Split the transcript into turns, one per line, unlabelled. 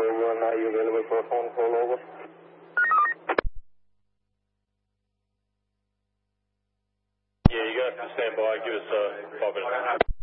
1, are you available for a phone call over?
Yeah, you got to stand by. Give us 5 minutes.